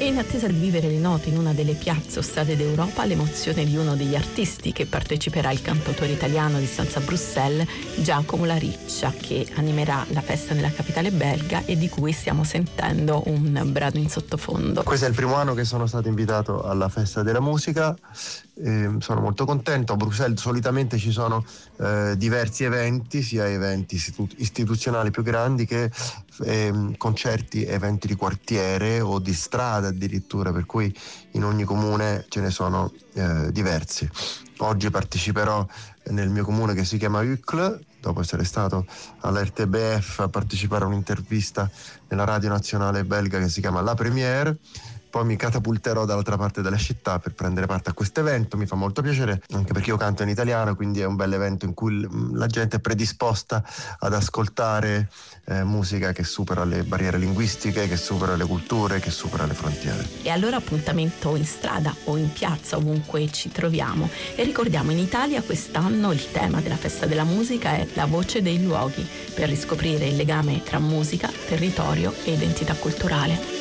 in attesa di vivere le note in una delle piazze o strade d'Europa l'emozione di uno degli artisti che parteciperà, il cantautore italiano di stanza a Bruxelles, Giacomo La Riccia, che animerà la festa nella capitale belga e di cui stiamo sentendo un brano in sottofondo. Questo è il primo anno che sono stato invitato alla festa della musica. Sono molto contento. A Bruxelles solitamente ci sono diversi eventi, sia eventi istituzionali più grandi che concerti, eventi di quartiere o di strada addirittura, per cui in ogni comune ce ne sono diversi. Oggi parteciperò nel mio comune che si chiama Uccle, dopo essere stato all'RTBF a partecipare a un'intervista nella radio nazionale belga che si chiama La Première. Poi mi catapulterò dall'altra parte della città per prendere parte a questo evento. Mi fa molto piacere, anche perché io canto in italiano, quindi è un bel evento in cui la gente è predisposta ad ascoltare musica che supera le barriere linguistiche, che supera le culture, che supera le frontiere. E allora appuntamento in strada o in piazza, ovunque ci troviamo. E ricordiamo, in Italia quest'anno il tema della festa della musica è la voce dei luoghi, per riscoprire il legame tra musica, territorio e identità culturale.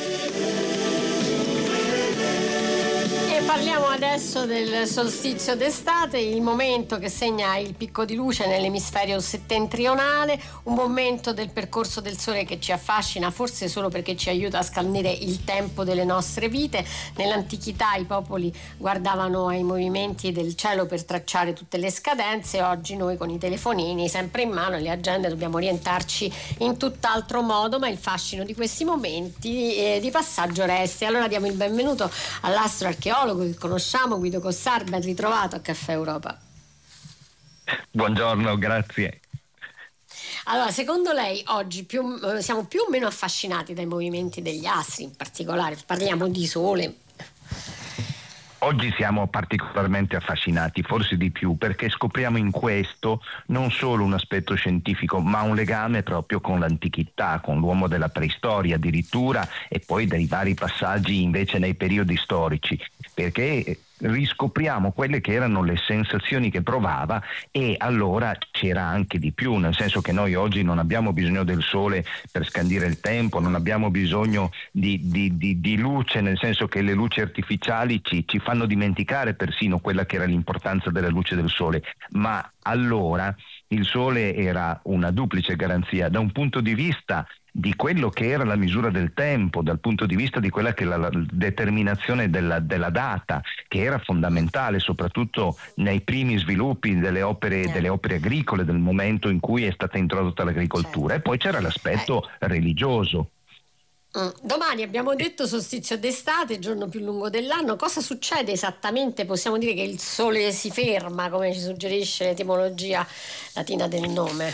Parliamo adesso del solstizio d'estate, il momento che segna il picco di luce nell'emisfero settentrionale, un momento del percorso del sole che ci affascina, forse solo perché ci aiuta a scandire il tempo delle nostre vite. Nell'antichità i popoli guardavano ai movimenti del cielo per tracciare tutte le scadenze. Oggi noi con i telefonini sempre in mano e le agende dobbiamo orientarci in tutt'altro modo, ma il fascino di questi momenti di passaggio resta. Allora diamo il benvenuto all'astroarcheologo che conosciamo, Guido Cossar. Ben ritrovato a Caffè Europa. Buongiorno, grazie. Allora, secondo lei oggi siamo più o meno affascinati dai movimenti degli astri, in particolare parliamo di sole? Oggi siamo particolarmente affascinati, forse di più, perché scopriamo in questo non solo un aspetto scientifico, ma un legame proprio con l'antichità, con l'uomo della preistoria addirittura, e poi dai vari passaggi invece nei periodi storici, perché riscopriamo quelle che erano le sensazioni che provava, e allora c'era anche di più, nel senso che noi oggi non abbiamo bisogno del sole per scandire il tempo, non abbiamo bisogno di luce, nel senso che le luci artificiali ci fanno dimenticare persino quella che era l'importanza della luce del sole, ma allora il sole era una duplice garanzia, da un punto di vista di quello che era la misura del tempo, dal punto di vista di quella che è la determinazione della data, che era fondamentale soprattutto nei primi sviluppi delle opere agricole, del momento in cui è stata introdotta l'agricoltura. E poi c'era l'aspetto religioso. Domani abbiamo detto solstizio d'estate, giorno più lungo dell'anno. Cosa succede esattamente? Possiamo dire che il sole si ferma, come ci suggerisce l'etimologia latina del nome?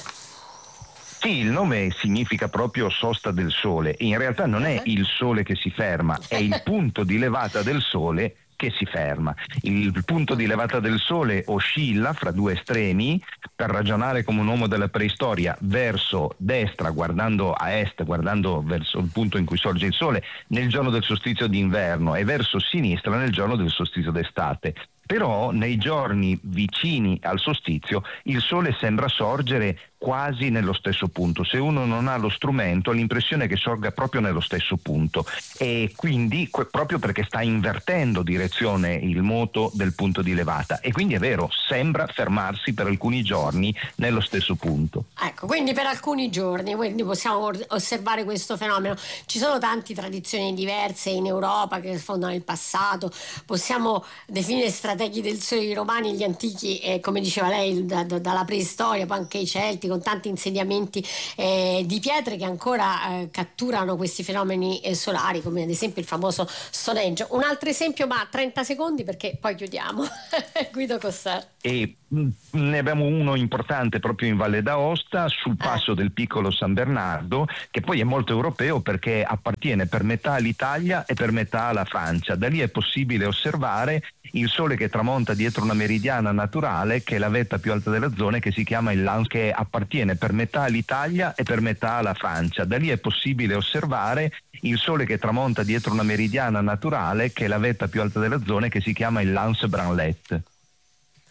Sì, il nome significa proprio sosta del sole. In realtà non è il sole che si ferma, è il punto di levata del sole che si ferma. Il punto di levata del sole oscilla fra due estremi, per ragionare come un uomo della preistoria, verso destra guardando a est, guardando verso il punto in cui sorge il sole nel giorno del solstizio d'inverno, e verso sinistra nel giorno del solstizio d'estate. Però nei giorni vicini al solstizio il sole sembra sorgere quasi nello stesso punto. Se uno non ha lo strumento ha l'impressione che sorga proprio nello stesso punto, e quindi proprio perché sta invertendo direzione il moto del punto di levata, e quindi è vero, sembra fermarsi per alcuni giorni nello stesso punto. Ecco, quindi per alcuni giorni, quindi possiamo osservare questo fenomeno. Ci sono tante tradizioni diverse in Europa che fondano il passato, possiamo definire strateghi del sole i romani, gli antichi, come diceva lei, dalla preistoria, poi anche i Celti, con tanti insediamenti di pietre che ancora catturano questi fenomeni solari, come ad esempio il famoso Stonehenge. Un altro esempio, ma 30 secondi perché poi chiudiamo. Guido Cossar. E ne abbiamo uno importante proprio in Valle d'Aosta, sul passo del piccolo San Bernardo, che poi è molto europeo perché appartiene per metà all'Italia e per metà alla Francia. Da lì è possibile osservare il sole che tramonta dietro una meridiana naturale, che è la vetta più alta della zona, che si chiama il Lans, che appartiene per metà all'Italia e per metà alla Francia. Da lì è possibile osservare il sole che tramonta dietro una meridiana naturale, che è la vetta più alta della zona, che si chiama il Lance Branlet.